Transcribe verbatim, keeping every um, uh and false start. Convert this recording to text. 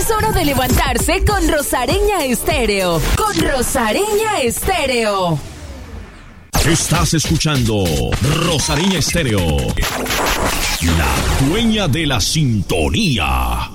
Es hora de levantarse con Rosareña Estéreo. Con Rosareña Estéreo. Estás escuchando Rosareña Estéreo, la dueña de la sintonía.